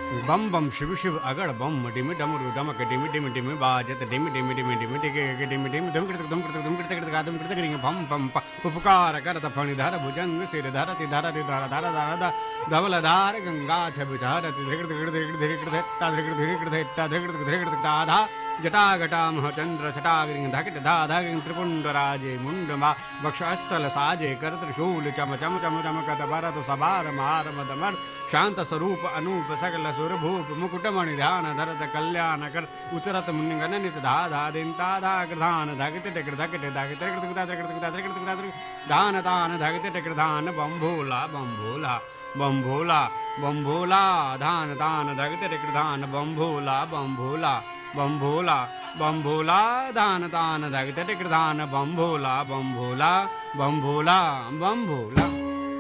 बम बम शिव शिव अगड़ बम डिमि डमरू डमक डिमि डिमि डिमि बाजत डिमि डिमि डिमि डिमि डिगे डिमि डिमि धम कृत धम कृत धम कृत कृत गादम कृत करिंग भम पम प उपकार करत फणिधर भुजंग सिर धरति धरति धर धर धर ध धवल धार गंगा छबि धरति धृकृत धृकृत धृकृत धृकृत ता धृकृत धृकृत ता धृकृत धृकृत ता धा जटाघटामह चंद्र छटाग्रिंग धकिट धा धागिंग त्रिपुंड राजे मुंडमा वक्षस्थल साजे कर त्रिशूल चम चम चम चमकत भरत सभार मार मदमर शांत स्वरूप अनूप सकल सुरभूप मुकुटमणि ध्यान धरत कल्याण कर उतरत मुनिगण नित धा धा दिन ता धा कृधान धगित टिक धकिट धागित धान तान धगित टिक धान बम भोला बम भोला बम भोला बम भोला धान तान धगित टिक धान बम भोला बम भोला बम भोला बम भोला धान तान धगित टिक धान बम भोला बम भोला बम भोला बम भोला